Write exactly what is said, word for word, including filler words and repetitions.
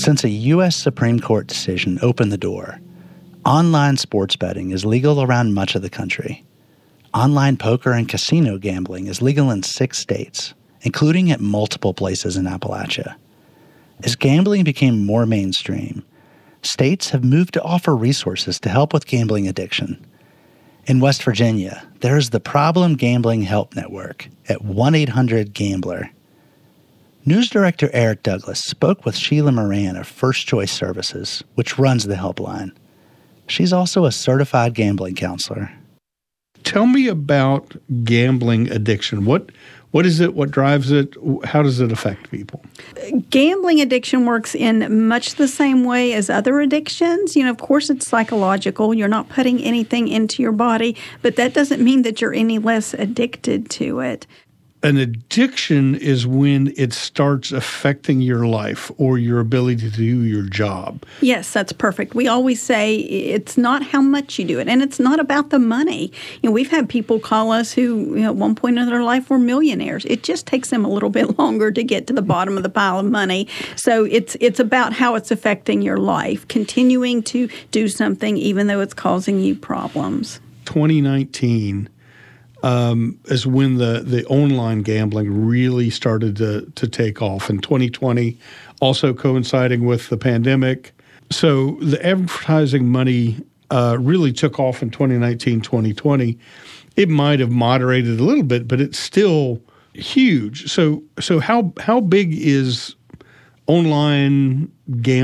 Since a U S Supreme Court decision opened the door, online sports betting is legal around much of the country. Online poker and casino gambling is legal in six states, including at multiple places in Appalachia. As gambling became more mainstream, states have moved to offer resources to help with gambling addiction. In West Virginia, there is the Problem Gambling Help Network at one eight hundred gambler. News Director Eric Douglas spoke with Sheila Moran of First Choice Services, which runs the helpline. She's also a certified gambling counselor. Tell me about gambling addiction. What What is it? What drives it? How does it affect people? Gambling addiction works in much the same way as other addictions. You know, of course, it's psychological. You're not putting anything into your body, but that doesn't mean that you're any less addicted to it. An addiction is when it starts affecting your life or your ability to do your job. Yes, that's perfect. We always say it's not how much you do it, and it's not about the money. You know, we've had people call us who, you know, at one point in their life were millionaires. It just takes them a little bit longer to get to the bottom of the pile of money. So it's it's about how it's affecting your life, continuing to do something even though it's causing you problems. twenty nineteen Um, is when the, the online gambling really started to, to take off. In twenty twenty, also coinciding with the pandemic. So the advertising money uh, really took off in twenty nineteen, twenty twenty. It might have moderated a little bit, but it's still huge. So so how how big is online gambling